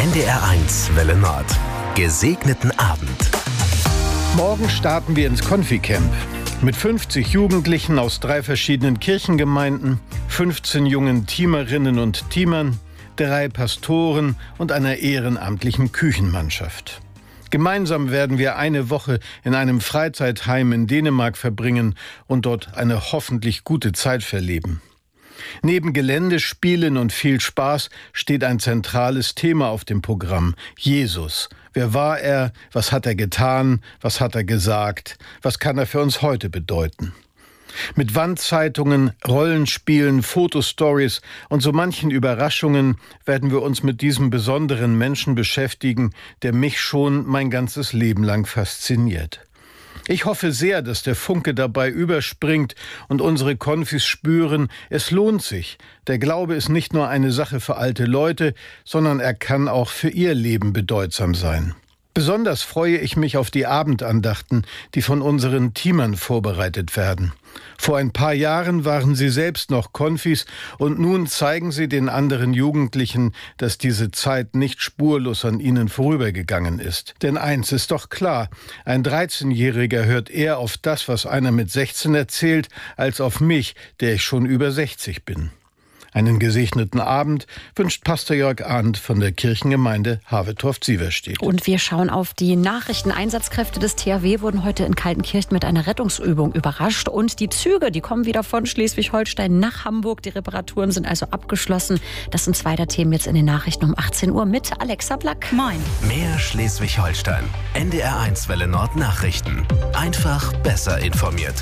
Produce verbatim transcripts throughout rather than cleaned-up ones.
N D R eins Welle Nord. Gesegneten Abend. Morgen starten wir ins Konfi-Camp. Mit fünfzig Jugendlichen aus drei verschiedenen Kirchengemeinden, fünfzehn jungen Teamerinnen und Teamern, drei Pastoren und einer ehrenamtlichen Küchenmannschaft. Gemeinsam werden wir eine Woche in einem Freizeitheim in Dänemark verbringen und dort eine hoffentlich gute Zeit verleben. Neben Geländespielen und viel Spaß steht ein zentrales Thema auf dem Programm: Jesus. Wer war er? Was hat er getan? Was hat er gesagt? Was kann er für uns heute bedeuten? Mit Wandzeitungen, Rollenspielen, Fotostories und so manchen Überraschungen werden wir uns mit diesem besonderen Menschen beschäftigen, der mich schon mein ganzes Leben lang fasziniert. Ich hoffe sehr, dass der Funke dabei überspringt und unsere Konfis spüren, es lohnt sich. Der Glaube ist nicht nur eine Sache für alte Leute, sondern er kann auch für ihr Leben bedeutsam sein. Besonders freue ich mich auf die Abendandachten, die von unseren Teamern vorbereitet werden. Vor ein paar Jahren waren sie selbst noch Konfis und nun zeigen sie den anderen Jugendlichen, dass diese Zeit nicht spurlos an ihnen vorübergegangen ist. Denn eins ist doch klar: Ein dreizehnjähriger hört eher auf das, was einer mit sechzehn erzählt, als auf mich, der ich schon über sechzig bin. Einen gesegneten Abend wünscht Pastor Jörg Arndt von der Kirchengemeinde Havetorf-Sieverstedt. Und wir schauen auf die Nachrichten. Einsatzkräfte des T H W wurden heute in Kaltenkirchen mit einer Rettungsübung überrascht. Und die Züge, die kommen wieder von Schleswig-Holstein nach Hamburg. Die Reparaturen sind also abgeschlossen. Das sind zwei der Themen jetzt in den Nachrichten um achtzehn Uhr mit Alexa Black. Moin. Mehr Schleswig-Holstein. N D R eins Welle Nord Nachrichten. Einfach besser informiert.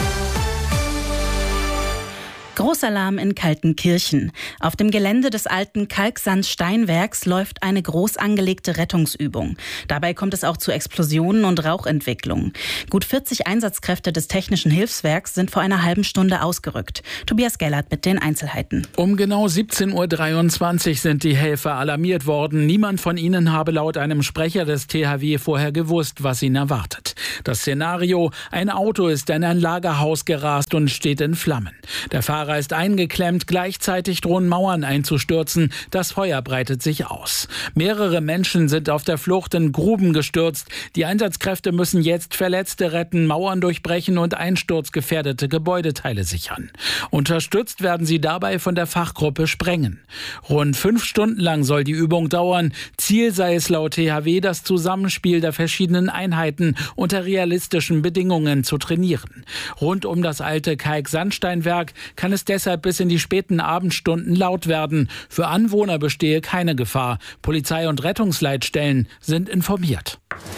Großalarm in Kaltenkirchen. Auf dem Gelände des alten Kalksandsteinwerks läuft eine groß angelegte Rettungsübung. Dabei kommt es auch zu Explosionen und Rauchentwicklung. Gut vierzig Einsatzkräfte des Technischen Hilfswerks sind vor einer halben Stunde ausgerückt. Tobias Gellert mit den Einzelheiten. Um genau siebzehn Uhr dreiundzwanzig sind die Helfer alarmiert worden. Niemand von ihnen habe laut einem Sprecher des T H W vorher gewusst, was ihn erwartet. Das Szenario: Ein Auto ist in ein Lagerhaus gerast und steht in Flammen. Der Fahrer ist eingeklemmt, gleichzeitig drohen Mauern einzustürzen. Das Feuer breitet sich aus. Mehrere Menschen sind auf der Flucht in Gruben gestürzt. Die Einsatzkräfte müssen jetzt Verletzte retten, Mauern durchbrechen und einsturzgefährdete Gebäudeteile sichern. Unterstützt werden sie dabei von der Fachgruppe Sprengen. Rund fünf Stunden lang soll die Übung dauern. Ziel sei es laut T H W, das Zusammenspiel der verschiedenen Einheiten unter realistischen Bedingungen zu trainieren. Rund um das alte Kalksandsteinwerk kann es deshalb bis in die späten Abendstunden laut werden. Für Anwohner bestehe keine Gefahr. Polizei und Rettungsleitstellen sind informiert.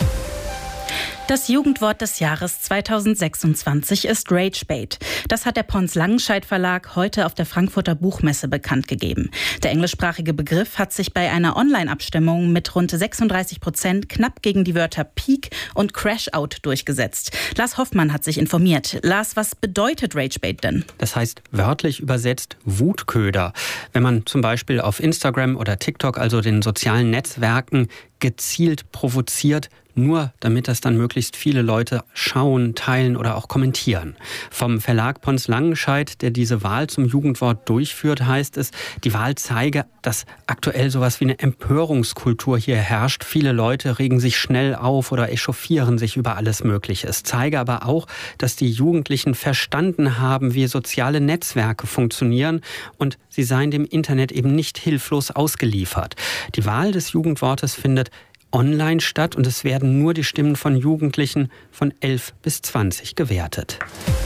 Das Jugendwort des Jahres zweitausendsechsundzwanzig ist Ragebait. Das hat der Pons Langenscheidt Verlag heute auf der Frankfurter Buchmesse bekannt gegeben. Der englischsprachige Begriff hat sich bei einer Online-Abstimmung mit rund sechsunddreißig Prozent knapp gegen die Wörter Peak und Crash-Out durchgesetzt. Lars Hoffmann hat sich informiert. Lars, was bedeutet Ragebait denn? Das heißt wörtlich übersetzt Wutköder. Wenn man zum Beispiel auf Instagram oder TikTok, also den sozialen Netzwerken, gezielt provoziert, nur damit das dann möglichst viele Leute schauen, teilen oder auch kommentieren. Vom Verlag Pons Langenscheidt, der diese Wahl zum Jugendwort durchführt, heißt es, die Wahl zeige, dass aktuell sowas wie eine Empörungskultur hier herrscht. Viele Leute regen sich schnell auf oder echauffieren sich über alles Mögliche. Es zeige aber auch, dass die Jugendlichen verstanden haben, wie soziale Netzwerke funktionieren und sie seien dem Internet eben nicht hilflos ausgeliefert. Die Wahl des Jugendwortes findet online statt und es werden nur die Stimmen von Jugendlichen von elf bis zwanzig gewertet.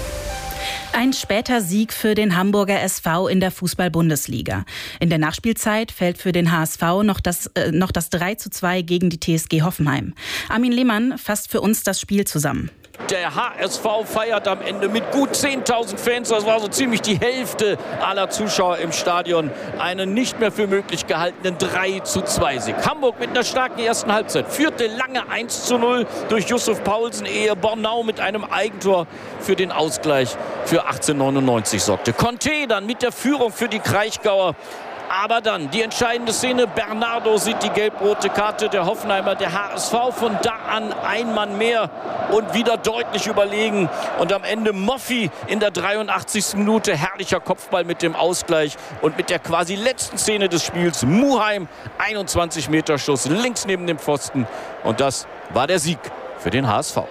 Ein später Sieg für den Hamburger S V in der Fußball-Bundesliga. In der Nachspielzeit fällt für den H S V noch das, äh, noch das drei zu zwei gegen die T S G Hoffenheim. Armin Lehmann fasst für uns das Spiel zusammen. Der H S V feiert am Ende mit gut zehntausend Fans. Das war so ziemlich die Hälfte aller Zuschauer im Stadion. Einen nicht mehr für möglich gehaltenen drei zu zwei Sieg. Hamburg mit einer starken ersten Halbzeit führte lange eins zu null durch Yusuf Paulsen, ehe Bornau mit einem Eigentor für den Ausgleich für achtzehnhundertneunundneunzig sorgte. Conte dann mit der Führung für die Kraichgauer. Aber dann die entscheidende Szene. Bernardo sieht die gelb-rote Karte der Hoffenheimer. Der H S V von da an ein Mann mehr und wieder deutlich überlegen. Und am Ende Moffi in der dreiundachtzigsten Minute. Herrlicher Kopfball mit dem Ausgleich. Und mit der quasi letzten Szene des Spiels. Muheim, einundzwanzig Meter Schuss links neben dem Pfosten. Und das war der Sieg für den H S V.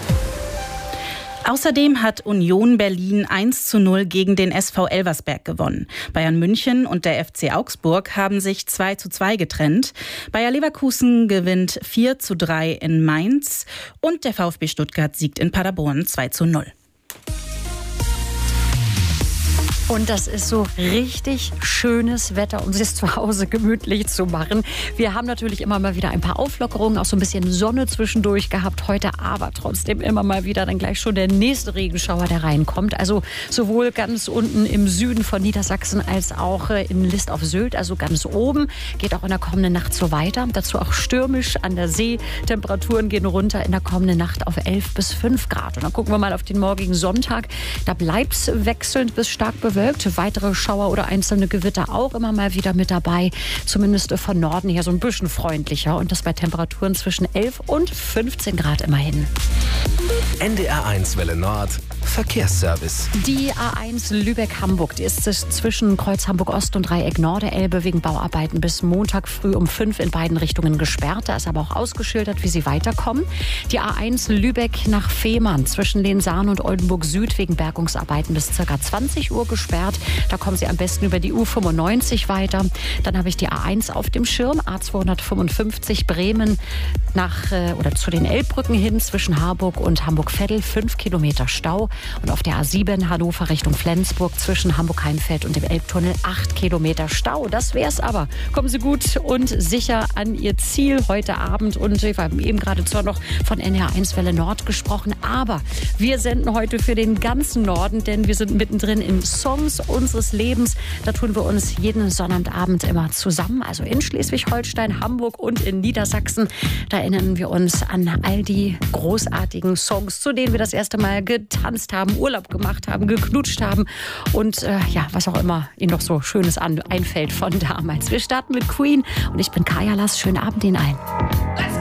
Außerdem hat Union Berlin eins zu null gegen den S V Elversberg gewonnen. Bayern München und der F C Augsburg haben sich zwei zu zwei getrennt. Bayer Leverkusen gewinnt vier zu drei in Mainz und der VfB Stuttgart siegt in Paderborn zwei zu null. Und das ist so richtig schönes Wetter, um es zu Hause gemütlich zu machen. Wir haben natürlich immer mal wieder ein paar Auflockerungen, auch so ein bisschen Sonne zwischendurch gehabt heute, aber trotzdem immer mal wieder dann gleich schon der nächste Regenschauer, der reinkommt. Also sowohl ganz unten im Süden von Niedersachsen als auch in List auf Sylt, also ganz oben. Geht auch in der kommenden Nacht so weiter. Dazu auch stürmisch an der See. Temperaturen gehen runter in der kommenden Nacht auf elf bis fünf Grad. Und dann gucken wir mal auf den morgigen Sonntag. Da bleibt es wechselnd bis stark bewölkt. Weitere Schauer oder einzelne Gewitter auch immer mal wieder mit dabei. Zumindest von Norden her so ein bisschen freundlicher. Und das bei Temperaturen zwischen elf und fünfzehn Grad immerhin. N D R eins Welle Nord. Verkehrsservice. Die A eins Lübeck-Hamburg, die ist zwischen Kreuz Hamburg-Ost und Dreieck Norderelbe wegen Bauarbeiten bis Montag früh um fünf in beiden Richtungen gesperrt. Da ist aber auch ausgeschildert, wie Sie weiterkommen. Die A eins Lübeck nach Fehmarn zwischen Lensahn und Oldenburg Süd wegen Bergungsarbeiten bis ca. zwanzig Uhr gesperrt. Da kommen Sie am besten über die U fünfundneunzig weiter. Dann habe ich die A eins auf dem Schirm, A zweihundertfünfundfünfzig Bremen nach oder zu den Elbbrücken hin zwischen Harburg und Hamburg-Veddel, fünf Kilometer Stau. Und auf der A sieben Hannover Richtung Flensburg zwischen Hamburg-Heimfeld und dem Elbtunnel acht Kilometer Stau. Das wär's aber. Kommen Sie gut und sicher an Ihr Ziel heute Abend. Und wir haben eben gerade zwar noch von N D R eins Welle Nord gesprochen, aber wir senden heute für den ganzen Norden, denn wir sind mittendrin in Songs unseres Lebens. Da tun wir uns jeden Sonnabendabend immer zusammen, also in Schleswig-Holstein, Hamburg und in Niedersachsen. Da erinnern wir uns an all die großartigen Songs, zu denen wir das erste Mal getanzt haben, Urlaub gemacht haben, geknutscht haben und äh, ja, was auch immer Ihnen noch so Schönes an, einfällt von damals. Wir starten mit Queen und ich bin Kaya Lass. Schönen Abend Ihnen allen.